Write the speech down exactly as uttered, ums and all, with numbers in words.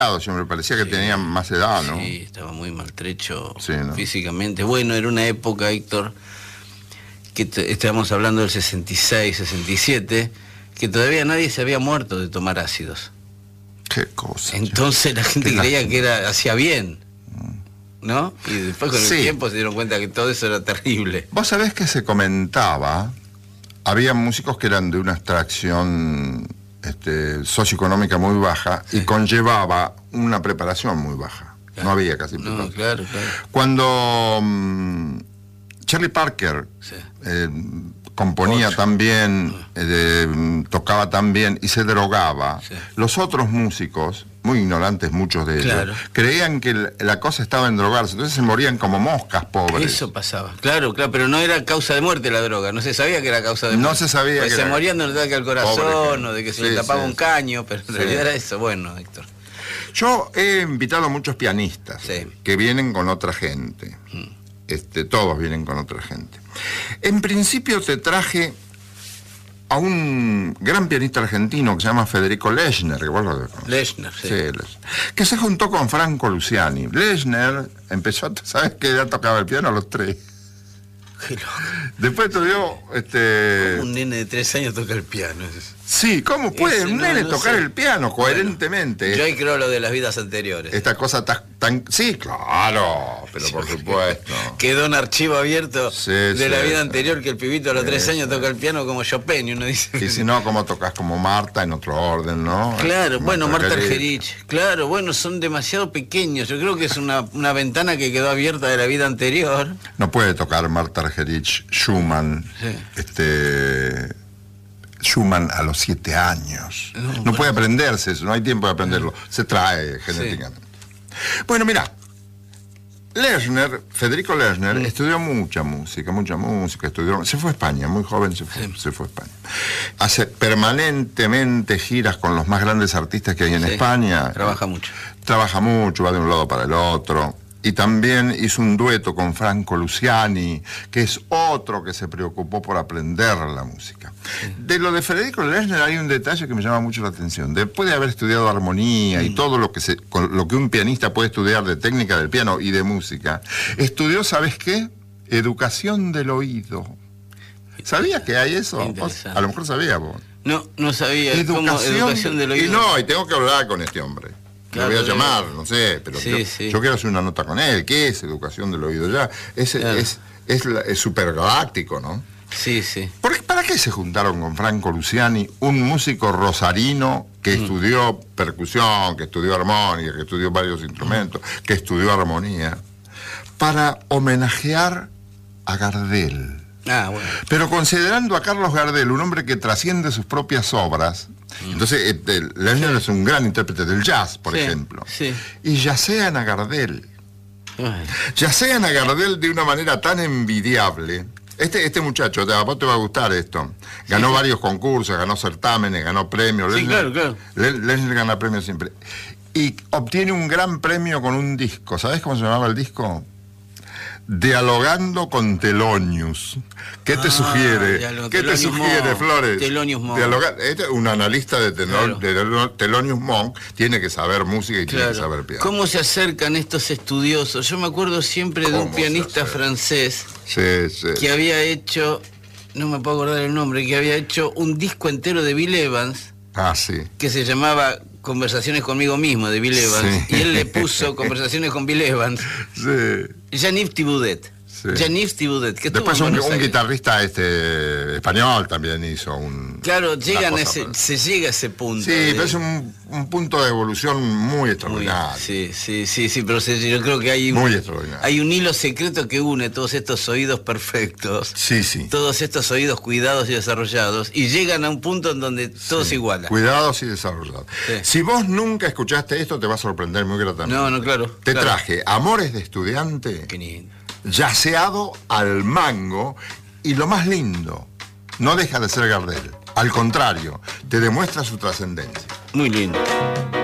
Siempre parecía que sí, tenía más edad, ¿no? Sí, estaba muy maltrecho sí, ¿no? físicamente. Bueno, era una época, Héctor, que estábamos hablando del sesenta y seis, sesenta y siete, que todavía nadie se había muerto de tomar ácidos. Qué cosa. Entonces la gente creía que era hacía bien, ¿no? Y después con sí. el tiempo se dieron cuenta que todo eso era terrible. Vos sabés que se comentaba, había músicos que eran de una extracción Este, socioeconómica muy baja sí. y conllevaba una preparación muy baja. Claro. No había casi preparación. No, claro, claro. Cuando um, Charlie Parker sí. eh, componía Ocho. también, eh, tocaba también y se drogaba, sí. los otros músicos, muy ignorantes muchos de ellos, claro. creían que la cosa estaba en drogarse, entonces se morían como moscas, pobres. Eso pasaba, claro, claro, pero no era causa de muerte la droga, no se sabía que era causa de muerte. No se sabía pues que se era... morían de un ataque al corazón Pobre, o de que se sí, le tapaba sí. un caño, pero en sí. realidad era eso. Bueno, Héctor. Yo he invitado a muchos pianistas sí. que vienen con otra gente. Mm. Este, todos vienen con otra gente. En principio te traje a un gran pianista argentino que se llama Federico Lechner, que vos lo conoces. Lechner, sí. sí Lechner, que se juntó con Franco Luciani. Lechner empezó, ¿sabes qué edad tocaba el piano? A los tres. Después estudió, este... ¿Cómo un nene de tres años toca el piano? Sí, ¿cómo puede Ese, un no, nene no tocar sé. el piano coherentemente? Bueno, yo ahí creo lo de las vidas anteriores. Esta cosa tan... tan sí, claro, pero por supuesto. Quedó un archivo abierto sí, de sí, la vida sí. anterior que el pibito a los tres sí, años sí. toca el piano como Chopin y uno dice... Y si no, como tocas como Marta en otro orden, ¿no? Claro, Marta bueno, Marta Argerich. Argerich. Claro, bueno, son demasiado pequeños. Yo creo que es una, una ventana que quedó abierta de la vida anterior. No puede tocar Marta Argerich Schumann, sí. este... Schumann a los siete años. No, no bueno. puede aprenderse eso, no hay tiempo de aprenderlo. Se trae genéticamente. Sí. Bueno, mira, Lechner, Federico Lechner, sí. estudió mucha música, mucha música, estudió, se fue a España, muy joven se fue, sí. se fue a España. Hace permanentemente giras con los más grandes artistas que hay en sí. España. Trabaja mucho. Trabaja mucho, va de un lado para el otro. Y también hizo un dueto con Franco Luciani, que es otro que se preocupó por aprender la música. Sí. De lo de Federico Lechner hay un detalle que me llama mucho la atención. Después de haber estudiado armonía mm. y todo lo que, se, lo que un pianista puede estudiar de técnica del piano y de música, estudió, ¿sabes qué? Educación del oído. ¿Sabías que hay eso? ¿Vos? A lo mejor sabías vos. No, no sabía. Educación, educación del oído. Y no, y tengo que hablar con este hombre. Claro, lo voy a llamar, no sé, pero sí, yo, sí. yo quiero hacer una nota con él. ¿Qué es educación del oído? Ya es claro. es es, es supergaláctico, ¿no? Sí, sí. ¿Por qué, ¿Para qué se juntaron con Franco Luciani, un músico rosarino que mm. estudió percusión, que estudió armónica, que estudió varios instrumentos, mm. que estudió armonía, para homenajear a Gardel? Ah, bueno. Pero considerando a Carlos Gardel, un hombre que trasciende sus propias obras, mm. entonces este, Lechner sí. es un gran intérprete del jazz, por sí, ejemplo, sí. y yacean a Gardel. Ay. Yacean a Gardel de una manera tan envidiable. Este, este muchacho, a vos te va a gustar esto, ganó sí, varios sí. concursos, ganó certámenes, ganó premios. Sí, Lechner, claro, claro. Lechner gana premios siempre. Y obtiene un gran premio con un disco. ¿Sabés cómo se llamaba el disco? Dialogando con Thelonious. ¿Qué te ah, sugiere? Diálogo, ¿Qué te sugiere, Monk, Flores? Thelonious Monk. Dialogar, este, un analista de, tenor, claro. de Thelonious Monk tiene que saber música y claro. tiene que saber piano. ¿Cómo se acercan estos estudiosos? Yo me acuerdo siempre de un pianista francés sí, sí. que había hecho, no me puedo acordar el nombre, que había hecho un disco entero de Bill Evans. Ah, sí. Que se llamaba Conversaciones conmigo mismo, de Bill Evans. Sí. Y él le puso Conversaciones con Bill Evans. Sí. Jean-Yves Thibaudet. Sí. Jean-Yves Thibaudet. Que Después un, un guitarrista este español también hizo un... Claro, llegan a ese, se llega a ese punto. Sí, de... pero es un, un punto de evolución muy extraordinario. Muy, sí, sí, sí, sí, pero se, yo creo que hay un, muy extraordinario. Hay un hilo secreto que une todos estos oídos perfectos. Sí, sí. Todos estos oídos cuidados y desarrollados. Y llegan a un punto en donde todo sí. se iguala. Cuidados y desarrollados. Sí. Si vos nunca escuchaste esto, te va a sorprender muy gratamente. No, no, claro. Te claro. traje Amores de Estudiante. Qué lindo. Yaceado al mango, y lo más lindo, no deja de ser Gardel, al contrario, te demuestra su trascendencia. Muy lindo.